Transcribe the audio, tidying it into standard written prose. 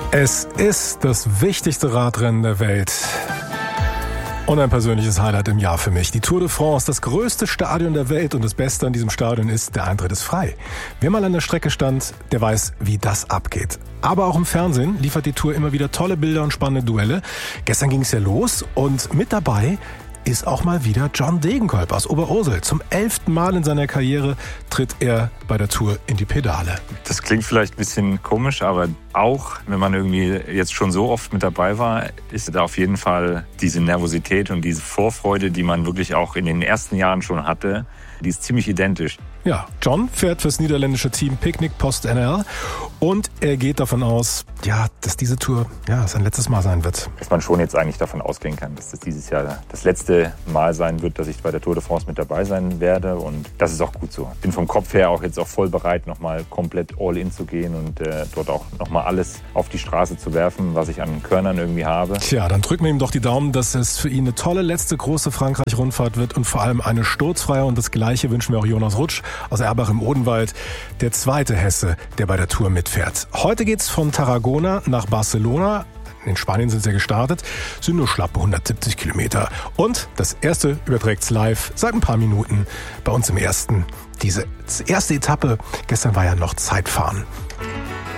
Es ist das wichtigste Radrennen der Welt. Und ein persönliches Highlight im Jahr für mich. Die Tour de France, das größte Stadion der Welt. Und das Beste an diesem Stadion ist, der Eintritt ist frei. Wer mal an der Strecke stand, der weiß, wie das abgeht. Aber auch im Fernsehen liefert die Tour immer wieder tolle Bilder und spannende Duelle. Gestern ging es ja los und mit dabei ist auch mal wieder John Degenkolb aus Oberursel. Zum 11. Mal in seiner Karriere tritt er bei der Tour in die Pedale. Das klingt vielleicht ein bisschen komisch, aber auch wenn man irgendwie jetzt schon so oft mit dabei war, ist da auf jeden Fall diese Nervosität und diese Vorfreude, die man wirklich auch in den ersten Jahren schon hatte, die ist ziemlich identisch. Ja, John fährt fürs niederländische Team Picnic PostNL und er geht davon aus, dass diese Tour sein letztes Mal sein wird. Dass man schon jetzt eigentlich davon ausgehen kann, dass das dieses Jahr das letzte Mal sein wird, dass ich bei der Tour de France mit dabei sein werde, und das ist auch gut so. Ich bin vom Kopf her auch jetzt voll bereit, nochmal komplett all in zu gehen und dort auch nochmal alles auf die Straße zu werfen, was ich an Körnern irgendwie habe. Tja, dann drücken wir ihm doch die Daumen, dass es für ihn eine tolle letzte große Frankreich-Rundfahrt wird und vor allem eine sturzfreie, und das Gleiche wünschen wir auch Jonas Rutsch aus Erbach im Odenwald, der zweite Hesse, der bei der Tour mitfährt. Heute geht's von Tarragona nach Barcelona. In Spanien sind sie gestartet, sind nur schlappe 170 Kilometer. Und das erste überträgt's live seit ein paar Minuten bei uns im Ersten. Diese erste Etappe, gestern war ja noch Zeitfahren.